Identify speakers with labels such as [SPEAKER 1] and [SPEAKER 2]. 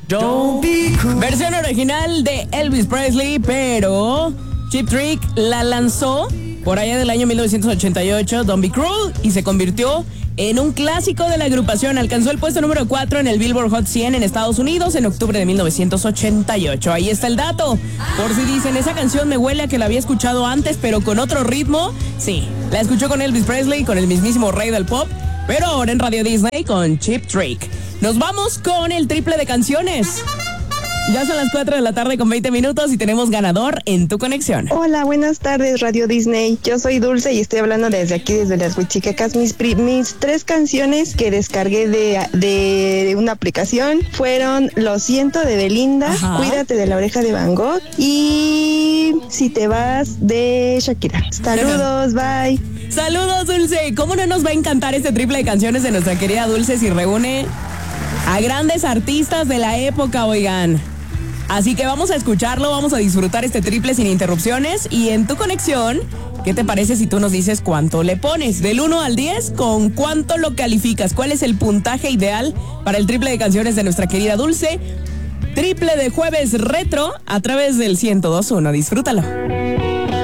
[SPEAKER 1] Versión original de Elvis Presley, pero Cheap Trick la lanzó por allá del año 1988, Don't Be Cruel, y se convirtió en un clásico de la agrupación. Alcanzó el puesto número 4 en el Billboard Hot 100 en Estados Unidos en octubre de 1988. Ahí está el dato. Por si dicen, esa canción me huele a que la había escuchado antes, pero con otro ritmo. Sí, la escuchó con Elvis Presley, con el mismísimo rey del pop, pero ahora en Radio Disney con Cheap Trick. Nos vamos con el triple de canciones. Ya son las 4 de la tarde con 20 minutos y tenemos ganador en tu conexión.
[SPEAKER 2] Hola, buenas tardes, Radio Disney. Yo soy Dulce y estoy hablando desde aquí, desde las Huichicacas. Mis 3 canciones que descargué de una aplicación fueron Lo Siento de Belinda,
[SPEAKER 1] Ajá.
[SPEAKER 2] Cuídate de La Oreja de Van Gogh y Si Te Vas de Shakira. Saludos, bye.
[SPEAKER 1] Saludos, Dulce. ¿Cómo no nos va a encantar este triple de canciones de nuestra querida Dulce si reúne a grandes artistas de la época, oigan? Así que vamos a escucharlo, vamos a disfrutar este triple sin interrupciones. Y en tu conexión, ¿qué te parece si tú nos dices cuánto le pones? Del 1 al 10, ¿con cuánto lo calificas? ¿Cuál es el puntaje ideal para el triple de canciones de nuestra querida Dulce? Triple de jueves retro a través del 102.1. Disfrútalo.